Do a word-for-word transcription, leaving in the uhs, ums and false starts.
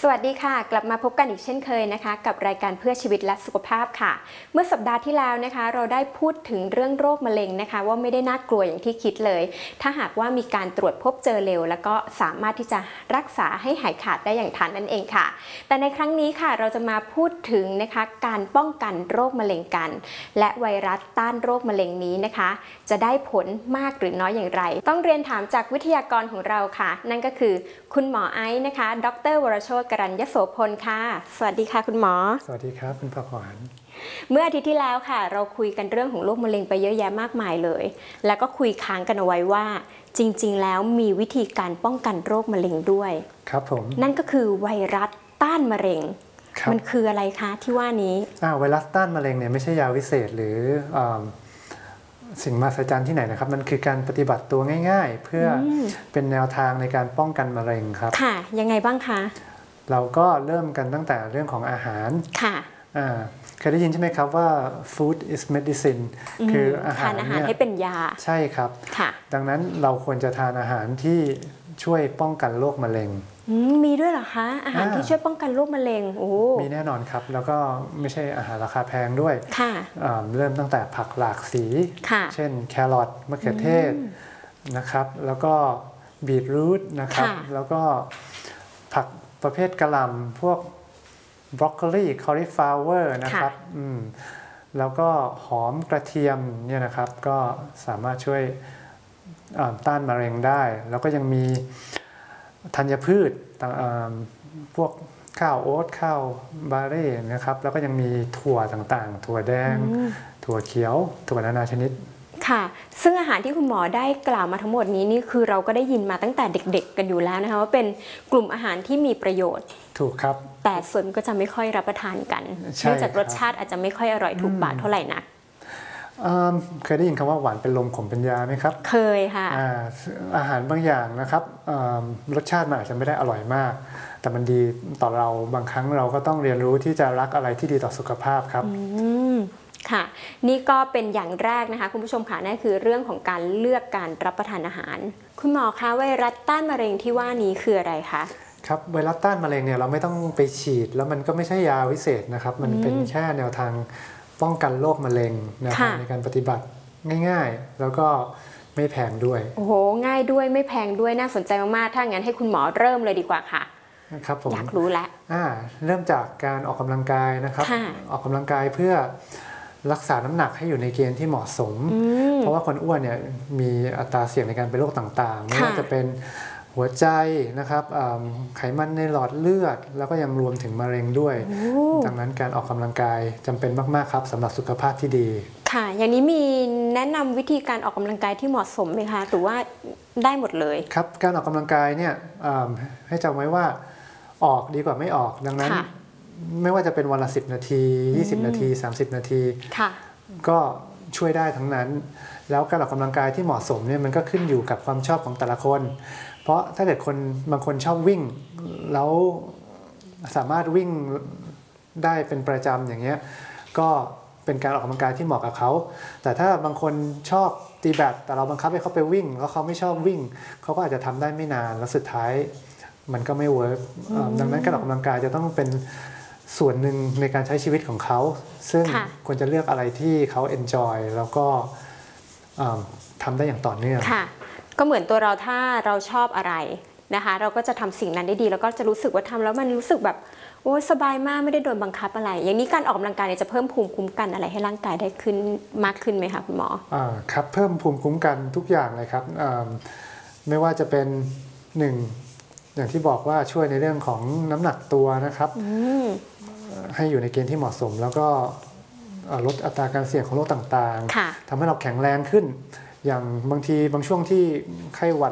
สวัสดีค่ะกลับมาพบกันอีกเช่นเคยนะคะกับรายการเพื่อชีวิตและสุขภาพค่ะเมื่อสัปดาห์ที่แล้วนะคะเราได้พูดถึงเรื่องโรคมะเร็งนะคะว่าไม่ได้น่ากลัวอย่างที่คิดเลยถ้าหากว่ามีการตรวจพบเจอเร็วแล้วก็สามารถที่จะรักษาให้หายขาดได้อย่างทันนั่นเองค่ะแต่ในครั้งนี้ค่ะเราจะมาพูดถึงนะคะการป้องกันโรคมะเร็งกันและไวรัสต้านโรคมะเร็งนี้นะคะจะได้ผลมากหรือน้อยอย่างไรต้องเรียนถามจากวิทยากรของเราค่ะนั่นก็คือคุณหมอไอซ์นะคะดร.วรโชติ กรัญญโสพลค่ะสวัสดีค่ะคุณหมอสวัสดีครับคุณผักหวานเมื่ออาทิตย์ที่แล้วค่ะเราคุยกันเรื่องของโรคมะเร็งไปเยอะแยะมากมายเลยแล้วก็คุยค้างกันเอาไว้ว่าจริงๆแล้วมีวิธีการป้องกันโรคมะเร็งด้วยครับผมนั่นก็คือไวรัสต้านมะเร็งมันคืออะไรคะที่ว่านี้อ่าไวรัสต้านมะเร็งเนี่ยไม่ใช่ยาวิเศษหรือสิ่งมหัศจรรย์ที่ไหนนะครับมันคือการปฏิบัติตัวง่ายๆเพื่อเป็นแนวทางในการป้องกันมะเร็งครับค่ะยังไงบ้างคะเราก็เริ่มกันตั้งแต่เรื่องของอาหารค่ะอ่าเคยได้ยินใช่ไหมครับว่า food is medicine คืออาหารทานอาหารให้เป็นยาใช่ครับค่ะดังนั้นเราควรจะทานอาหารที่ช่วยป้องกันโรคมะเร็งมีด้วยเหรอคะอาหารที่ช่วยป้องกันโรคมะเร็งโอ้มีแน่นอนครับแล้วก็ไม่ใช่อาหารราคาแพงด้วยค่ะเริ่มตั้งแต่ผักหลากสีเช่นแครอทมะเขือเทศนะครับแล้วก็บีทรูทนะครับแล้วก็ผักประเภทกะหล่ำพวกบรอกโคลีคอลิฟลาวเวอร์นะครับแล้วก็หอมกระเทียมเนี่ยนะครับก็สามารถช่วยต้านมะเร็งได้แล้วก็ยังมีธัญพืชพวกข้าวโอ๊ตข้าวบาเร่นะครับแล้วก็ยังมีถั่วต่างๆถั่วแดงถั่วเขียวถั่วนานาชนิดค่ะซึ่งอาหารที่คุณหมอได้กล่าวมาทั้งหมดนี้นี่คือเราก็ได้ยินมาตั้งแต่เด็กๆกันอยู่แล้วนะคะว่าเป็นกลุ่มอาหารที่มีประโยชน์ถูกครับแต่ส่วนก็จะไม่ค่อยรับประทานกันเนื่องจากรสชาติอาจจะไม่ค่อยอร่อยถูกปากเท่าไหร่นักเคยได้ยินคำว่าหวานเป็นลมขมเป็นยาไหมครับเคยค่ะอา, อาหารบางอย่างนะครับรสชาติมันอาจจะไม่ได้อร่อยมากแต่มันดีต่อเราบางครั้งเราก็ต้องเรียนรู้ที่จะรักอะไรที่ดีต่อสุขภาพครับค่ะนี่ก็เป็นอย่างแรกนะคะคุณผู้ชมค่ะนั่นคือเรื่องของการเลือกการรับประทานอาหารคุณหมอคะไวรัสต้านมะเร็งที่ว่านี้คืออะไรคะครับไวรัสต้านมะเร็งเนี่ยเราไม่ต้องไปฉีดแล้วมันก็ไม่ใช่ยาวิเศษนะครับมันเป็นแค่แนวทางป้องกันโรคมะเร็งนะครับในการปฏิบัติง่ายๆแล้วก็ไม่แพงด้วยโอ้โหง่ายด้วยไม่แพงด้วยน่าสนใจมากๆถ้างั้นให้คุณหมอเริ่มเลยดีกว่าค่ะครับผมอยากรู้แล้วเริ่มจากการออกกำลังกายนะครับออกกำลังกายเพื่อรักษาน้ำหนักให้อยู่ในเกณฑ์ที่เหมาะสมเพราะว่าคนอ้วนเนี่ยมีอัตราเสี่ยงในการเป็นโรคต่างๆไม่ว่าจะเป็นหัวใจนะครับไขมันในหลอดเลือดแล้วก็ยังรวมถึงมะเร็งด้วยดังนั้นการออกกำลังกายจำเป็นมากๆครับสำหรับสุขภาพที่ดีค่ะอย่างนี้มีแนะนำวิธีการออกกำลังกายที่เหมาะสมไหมคะหรือว่าได้หมดเลยครับการออกกำลังกายเนี่ยให้จำไว้ว่าออกดีกว่าไม่ออกดังนั้นไม่ว่าจะเป็นวันละสิบนาทียี่สิบนาทีสามสิบนาทีก็ช่วยได้ทั้งนั้นแล้วการออกกำลังกายที่เหมาะสมเนี่ยมันก็ขึ้นอยู่กับความชอบของแต่ละคนเพราะถ้าเกิดคนบางคนชอบวิ่งแล้วสามารถวิ่งได้เป็นประจำอย่างเงี้ยก็เป็นการออกกำลังกายที่เหมาะกับเขาแต่ถ้าบางคนชอบตีแบดแต่เราบังคับให้เขาไปวิ่งแล้วเขาไม่ชอบวิ่งเขาก็อาจจะทำได้ไม่นานแล้วสุดท้ายมันก็ไม่เวิร์กดังนั้นการออกกำลังกายจะต้องเป็นส่วนหนึ่งในการใช้ชีวิตของเขาซึ่งควรจะเลือกอะไรที่เขาเอนจอยแล้วก็ทำได้อย่างต่อเนื่องค่ะก็เหมือนตัวเราถ้าเราชอบอะไรนะคะเราก็จะทำสิ่งนั้นได้ดีแล้วก็จะรู้สึกว่าทำแล้วมันรู้สึกแบบโอ้สบายมากไม่ได้โดนบังคับอะไรอย่างนี้การออกกำลังกายจะเพิ่มภูมิคุ้มกันอะไรให้ร่างกายได้ขึ้นมากขึ้นไหมคะคุณหมออ่าครับเพิ่มภูมิคุ้มกันทุกอย่างเลยครับไม่ว่าจะเป็นหนึ่งอย่างที่บอกว่าช่วยในเรื่องของน้ำหนักตัวนะครับให้อยู่ในเกณฑ์ที่เหมาะสมแล้วก็ลดอัตราการเสี่ยงของโรคต่างๆทำให้เราแข็งแรงขึ้นอย่างบางทีบางช่วงที่ไข้หวัด